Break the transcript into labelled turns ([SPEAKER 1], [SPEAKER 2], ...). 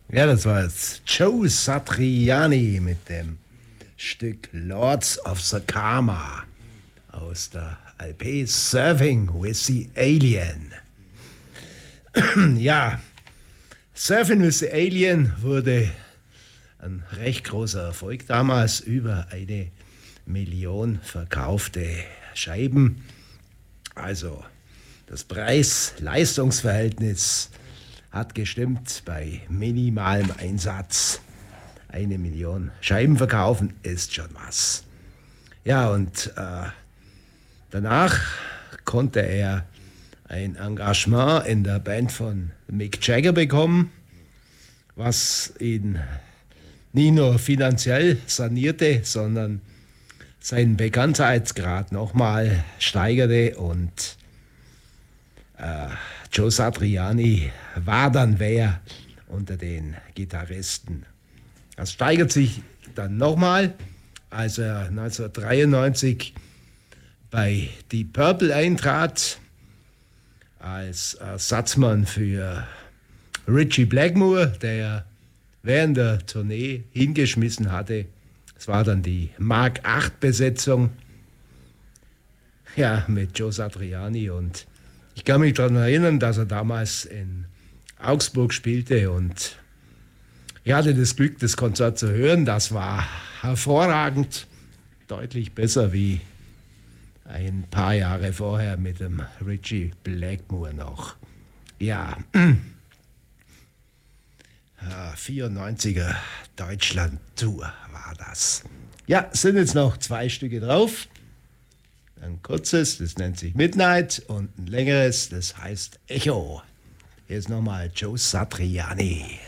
[SPEAKER 1] Ja, das war jetzt Joe Satriani mit dem Stück Lords of the Karma aus der LP Surfing with the Alien. Ja, Surfing with the Alien wurde ein recht großer Erfolg damals, über 1 Million verkaufte Scheiben. Also das Preis-Leistungs-Verhältnis hat gestimmt. Bei minimalem Einsatz 1 Million Scheiben verkaufen ist schon was. Ja, und danach konnte er ein Engagement in der Band von Mick Jagger bekommen, was ihn nie nur finanziell sanierte, sondern seinen Bekanntheitsgrad nochmal steigerte, und Joe Satriani war dann wer unter den Gitarristen. Das steigert sich dann nochmal, als er 1993 bei Deep Purple eintrat, als Ersatzmann für Ritchie Blackmore, der während der Tournee hingeschmissen hatte. Es war dann die Mark 8 Besetzung, ja, mit Joe Satriani, und ich kann mich daran erinnern, dass er damals in Augsburg spielte, und ich hatte das Glück, das Konzert zu hören. Das war hervorragend, deutlich besser wie ein paar Jahre vorher mit dem Ritchie Blackmore noch. Ja, 94er Deutschland-Tour war das. Ja, es sind jetzt noch 2 Stücke drauf. Ein kurzes, das nennt sich Midnight, und ein längeres, das heißt Echo. Hier ist nochmal Joe Satriani.